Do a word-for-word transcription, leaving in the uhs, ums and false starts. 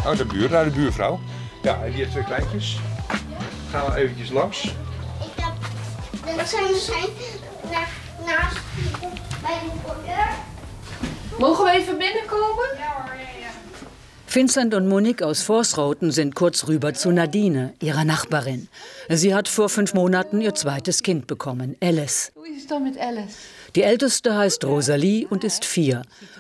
Oh, de buur, nou, de buurvrouw. Ja, die heeft twee kleintjes. Gaan we eventjes langs. Ik heb... Dat zijn zijn naast bij de voordeur. Mogen we even binnenkomen? Ja hoor, ja, ja. Vincent und Monique aus Vorsrauten sind kurz rüber zu Nadine, ihrer Nachbarin. Sie hat vor fünf Monaten ihr zweites Kind bekommen, Alice. Hoe is het dan met Alice? Die älteste heißt Rosalie und ist vier.